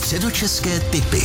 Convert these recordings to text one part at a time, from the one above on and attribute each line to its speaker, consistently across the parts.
Speaker 1: Středočeské tipy.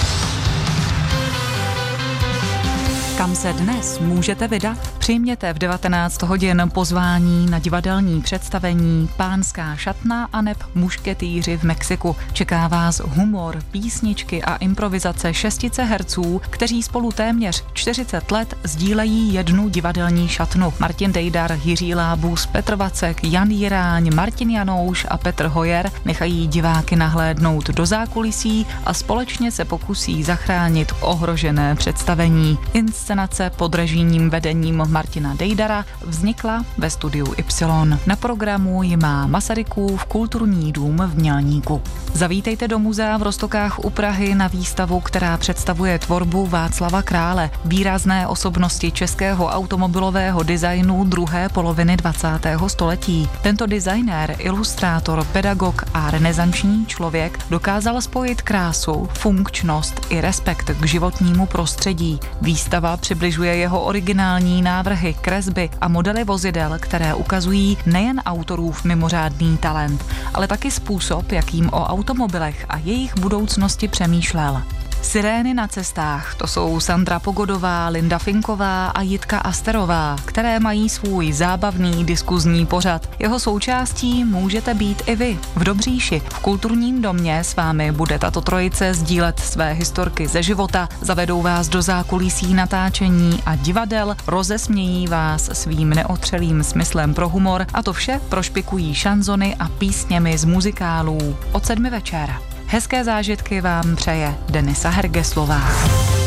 Speaker 2: Kam se dnes můžete vydat? Přijměte v 19 hodin pozvání na divadelní představení Pánská šatna aneb Mušketýři v Mexiku. Čeká vás humor, písničky a improvizace šestice herců, kteří spolu téměř 40 let sdílejí jednu divadelní šatnu. Martin Dejdar, Jiří Lábus, Petr Vacek, Jan Jiráň, Martin Janouš a Petr Hojer nechají diváky nahlédnout do zákulisí a společně se pokusí zachránit ohrožené představení. Inscenace pod režijním vedením Martina Dejdara vznikla ve studiu Y. Na programu ji má Masarykův kulturní dům v Mělníku. Zavítejte do muzea v Roztokách u Prahy na výstavu, která představuje tvorbu Václava Krále, výrazné osobnosti českého automobilového designu druhé poloviny 20. století. Tento designér, ilustrátor, pedagog a renesanční člověk dokázal spojit krásu, funkčnost i respekt k životnímu prostředí. Výstava přibližuje jeho originální návrhy, kresby a modely vozidel, které ukazují nejen autorův mimořádný talent, ale taky způsob, jakým o automobilech a jejich budoucnosti přemýšlel. Sirény na cestách, to jsou Sandra Pogodová, Linda Finková a Jitka Asterová, které mají svůj zábavný diskuzní pořad. Jeho součástí můžete být i vy. V Dobříši, v kulturním domě s vámi bude tato trojice sdílet své historky ze života, zavedou vás do zákulisí natáčení a divadel, rozesmějí vás svým neotřelým smyslem pro humor a to vše prošpikují šanzony a písněmi z muzikálů od 7 večer. Hezké zážitky vám přeje Denisa Hergeslová.